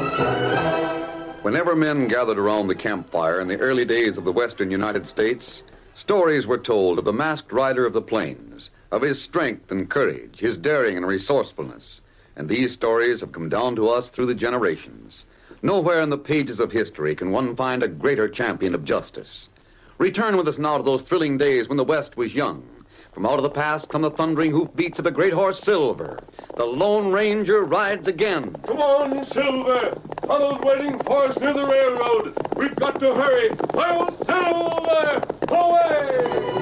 Whenever men gathered around the campfire in the early days of the western United States, stories were told of the masked rider of the plains, of his strength and courage, his daring and resourcefulness. And these stories have come down to us through the generations. Nowhere in the pages of history can one find a greater champion of justice. Return with us now to those thrilling days when the West was young. From out of the past come the thundering hoofbeats of the great horse Silver. The Lone Ranger rides again. Come on, Silver. Tunnel's waiting for us near the railroad. We've got to hurry. Hi-yo, Silver! Away!